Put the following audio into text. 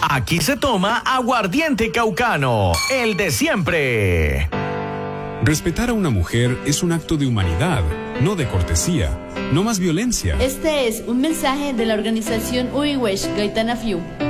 Aquí se toma aguardiente caucano, el de siempre. Respetar a una mujer es un acto de humanidad, no de cortesía, no más violencia. Este es un mensaje de la organización Uiwesh Gaitana Fiu.